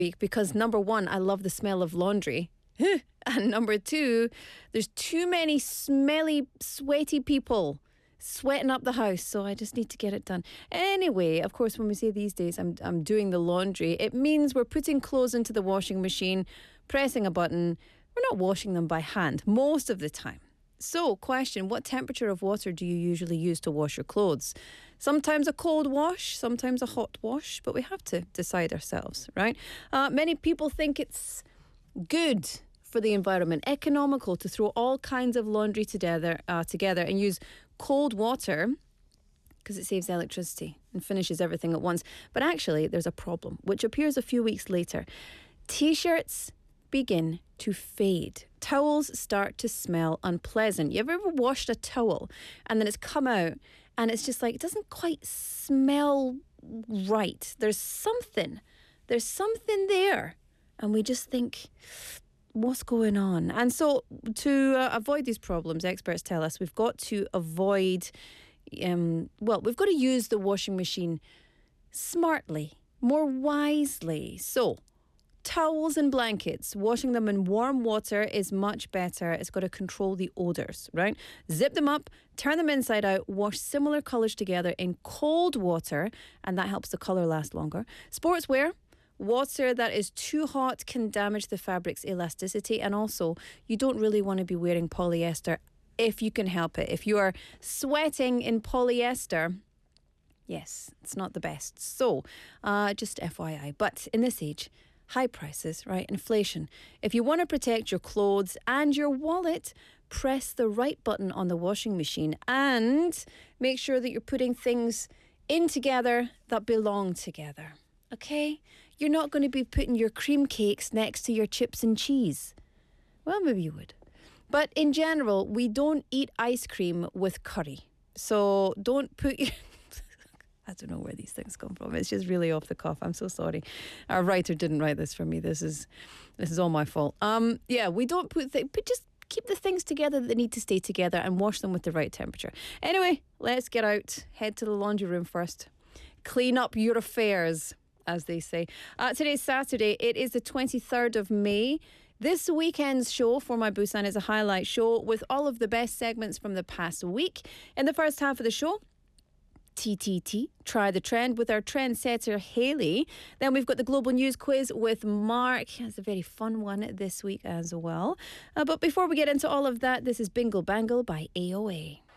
week because number one, I love the smell of laundry. And number two, there's too many smelly, sweaty people sweating up the house, so I just need to get it done. Anyway, of course, when we say these days I'm doing the laundry, it means we're putting clothes into the washing machine, pressing a button. We're not washing them by hand most of the time. So, question, what temperature of water do you usually use to wash your clothes? Sometimes a cold wash, sometimes a hot wash, but we have to decide ourselves, right? Many people think it's good for the environment, economical to throw all kinds of laundry together and use cold water because it saves electricity and finishes everything at once. But actually, there's a problem, which appears a few weeks later. T-shirts begin to fade. Towels start to smell unpleasant. You've ever washed a towel and then it's come out and it's just like, it doesn't quite smell right. There's something there. And we just think, what's going on? And so to avoid these problems, experts tell us we've got to avoid, we've got to use the washing machine smartly, more wisely. So towels and blankets, washing them in warm water is much better. It's got to control the odours, right? Zip them up, turn them inside out, wash similar colours together in cold water, and that helps the colour last longer. Sportswear, water that is too hot can damage the fabric's elasticity, and also you don't really want to be wearing polyester if you can help it. If you are sweating in polyester, yes, it's not the best. So, just FYI. But in this age, high prices, right? Inflation. If you want to protect your clothes and your wallet, press the right button on the washing machine and make sure that you're putting things in together that belong together. Okay? You're not going to be putting your cream cakes next to your chips and cheese. Well, maybe you would. But in general, we don't eat ice cream with curry. So don't put your... I don't know where these things come from. It's just really off the cuff. I'm so sorry. Our writer didn't write this for me. This is all my fault. We don't but just keep the things together that need to stay together and wash them with the right temperature. Anyway, let's get out. Head to the laundry room first. Clean up your affairs, as they say. Today's Saturday. It is the 23rd of May. This weekend's show for My Busan is a highlight show with all of the best segments from the past week. In the first half of the show, TTT, Try the Trend with our trendsetter Hayley. Then we've got the Global News Quiz with Mark. It's a very fun one this week as well. But before we get into all of that, this is Bingle Bangle by AOA.